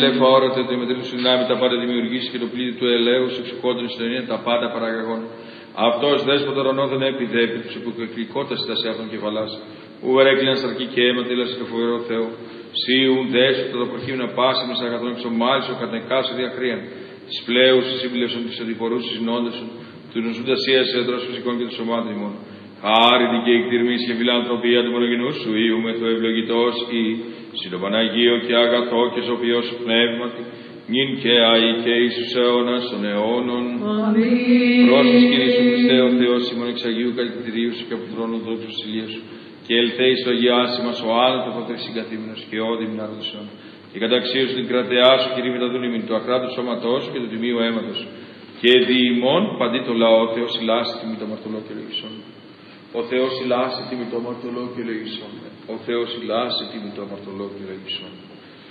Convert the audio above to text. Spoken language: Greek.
ελεφόρατε το μετρήτου σου δυνάμει τα πάντα δημιουργήσει και το πλήτη του ελέου σου εξοκόντρινε στην ενία τα πάντα παραγαγών. Αυτός δέσποτα ρονόδεν επιδέπει τους υποκριτικότας τα σε αυτόν κεφαλάς. Ου ρέκλειναν σαρκή και αίμα τέλασε το φοβερό Θεό. Σίουν δέσποτα το προχείμενα πάση με αγαθών εξομάλισο κατενκάσου διακρίαν. Τις πλέους σύμπλευσον τις αντιπορούσεις νόντεσον. Του νοσούντα σίας έντρος φυσικών και του σωμάτων ημών. Χάρητη και εκτιρμής και φιλανθρωπία του μονογενού σου Υιού με το ευλογητός ή συλλοπαναγίο και αγαθό και σοφιός σου πνεύματι. Νυν και αη και Ιησούς αιώνας των αιώνων. Αμήν. Πρόσφης Κύριε σου Χριστέ ο Θεός ημών εξ Αγίου Καλυκτηρίου σου και από τον θρόνο δόξου βασιλείας σου. Και ελθέει στο αγιάσι μας ο άνετο πατρής συγκαθήμενος και όδη μην αρδουσιών. Και καταξίωσου την κρατεά σου Κύριε με τα δούλημιν του ακράτου σώματός σου και του τιμίου αίματος. Και δι' ημών παντί το λαό Θεός ηλάστη τιμή το αμαρτωλό και λογισόν. Ο Θεός ηλάστη τιμή το αμαρτωλό και λογισόν. Ο Θεός ηλάστη τιμή το αμαρτωλό και λογισόν.